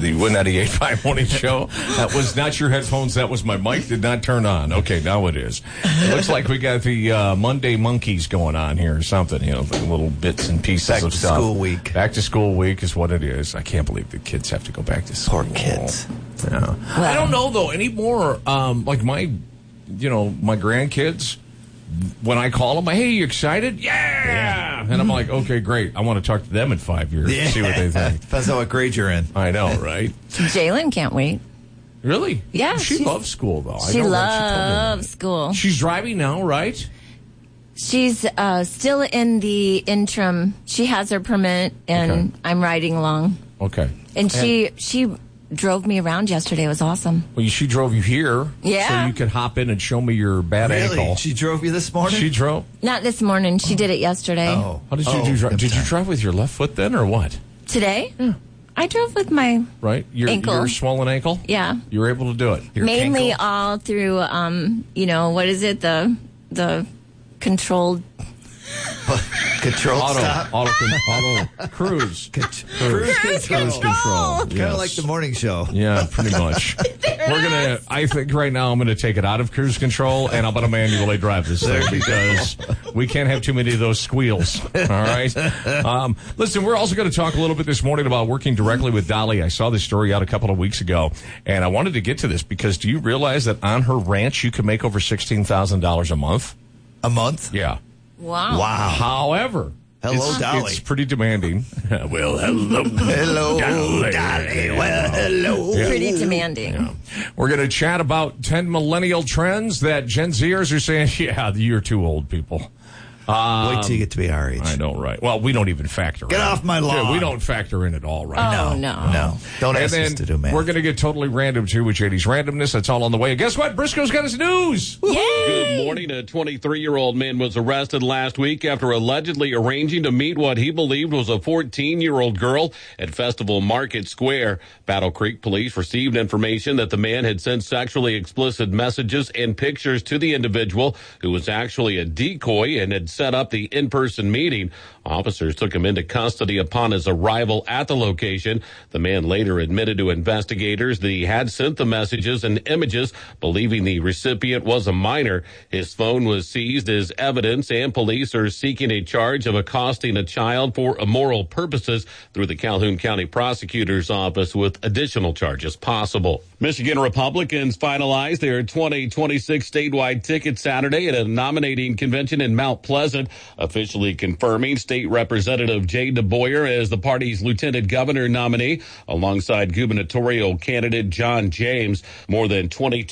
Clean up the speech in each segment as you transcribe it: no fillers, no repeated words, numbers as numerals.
the Win 98.5 Morning Show. That was not your headphones. That was my mic. Did not turn on. Okay, now it is. It looks like we got the Monday monkeys going on here or something. The little bits and pieces of stuff. Back to school week. Back to school week is what it is. I can't believe the kids have to go back to school. Poor kids. Yeah. Well, I don't know, though, anymore. Like my grandkids, when I call them, hey, you excited? Yeah! And I'm like, okay, great. I want to talk to them in 5 years. Yeah. See what they think. Depends on what grade you're in. I know, right? Jalen can't wait. Really? Yeah. She loves school, though. She loves school. She's driving now, right? She's still in the interim. She has her permit, and I'm riding along. Okay. And she drove me around yesterday. It was awesome. Well, she drove you here. Yeah. So you could hop in and show me your bad ankle. She drove you this morning? She drove? Not this morning. She did it yesterday. Oh. How did you drive? Did you drive with your left foot then, or what? Today? Yeah. I drove with my ankle. Your swollen ankle? Yeah. You were able to do it? Mainly all through, what is it? The controlled... Control stop? Auto cruise. Cruise control. Kind of like the morning show. Yeah, pretty much. I think right now I'm going to take it out of cruise control and I'm going to manually drive this thing because we can't have too many of those squeals. All right? Listen, we're also going to talk a little bit this morning about working directly with Dolly. I saw this story out a couple of weeks ago and I wanted to get to this because do you realize that on her ranch you can make over $16,000 a month? A month? Yeah. Wow. However, Dolly. It's pretty demanding. Well, hello. Hello, Dolly. Well, hello. Yeah. Pretty demanding. Yeah. We're going to chat about 10 millennial trends that Gen Zers are saying, yeah, you're too old, people. Wait till you get to be our age. I know, right? Well, we don't even factor in. Get off my lawn. Yeah, we don't factor in at all right now. No. Don't ask us to do math. We're going to get totally random, too, with JD's randomness. That's all on the way. And guess what? Briscoe's got his news. Yay! Good morning. A 23-year-old man was arrested last week after allegedly arranging to meet what he believed was a 14-year-old girl at Festival Market Square. Battle Creek police received information that the man had sent sexually explicit messages and pictures to the individual, who was actually a decoy and had set up the in-person meeting. Officers took him into custody upon his arrival at the location. The man later admitted to investigators that he had sent the messages and images, believing the recipient was a minor. His phone was seized as evidence, and police are seeking a charge of accosting a child for immoral purposes through the Calhoun County Prosecutor's Office, with additional charges possible. Michigan Republicans finalized their 2026 statewide ticket Saturday at a nominating convention in Mount Pleasant, officially confirming State Representative Jay DeBoyer as the party's lieutenant governor nominee, alongside gubernatorial candidate John James. More than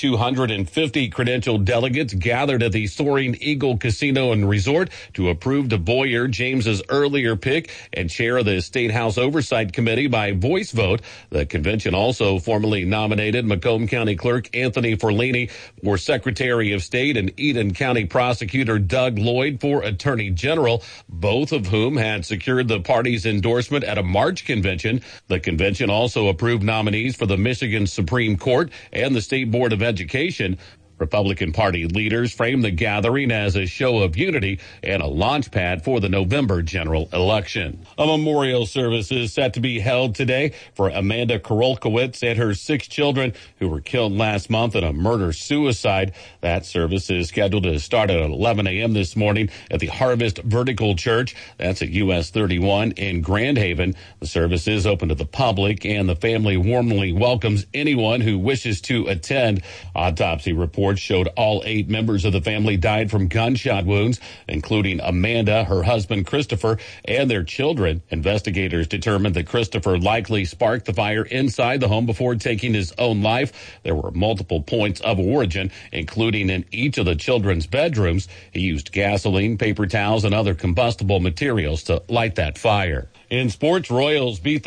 2,250 credentialed delegates gathered at the Soaring Eagle Casino and Resort to approve DeBoyer, James's earlier pick and chair of the State House Oversight Committee, by voice vote. The convention also formally nominated Macomb County Clerk Anthony Forlini for Secretary of State and Eden County Prosecutor Doug Lloyd for Attorney General, both of whom had secured the party's endorsement at a March convention. The convention also approved nominees for the Michigan Supreme Court and the State Board of Education. Republican Party leaders framed the gathering as a show of unity and a launch pad for the November general election. A memorial service is set to be held today for Amanda Korolkowitz and her 6 children who were killed last month in a murder-suicide. That service is scheduled to start at 11 a.m. this morning at the Harvest Vertical Church. That's at US 31 in Grand Haven. The service is open to the public, and the family warmly welcomes anyone who wishes to attend. Autopsy reports showed all 8 members of the family died from gunshot wounds, including Amanda, her husband Christopher, and their children. Investigators determined that Christopher likely sparked the fire inside the home before taking his own life. There were multiple points of origin, including in each of the children's bedrooms. He used gasoline, paper towels, and other combustible materials to light that fire. In sports, Royals beat the